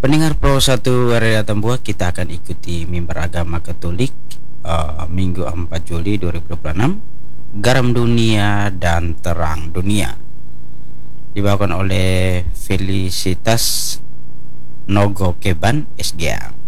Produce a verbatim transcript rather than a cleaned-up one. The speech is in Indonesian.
Pendengar Pro satu area Tambua, kita akan ikuti mimbar agama Katolik uh, Minggu empat Juli dua ribu dua puluh enam, Garam Dunia dan Terang Dunia, dibawakan oleh Felicitas Nogo Keban S G A.